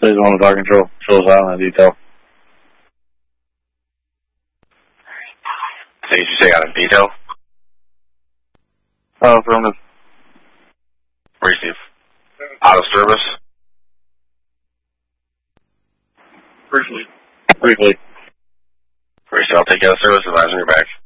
Please on the dog control. Shows out in detail. Did you say out in detail? Affirmative. Receive. Out of service? Briefly. Receive. I'll take you out of service. Advise when you're back.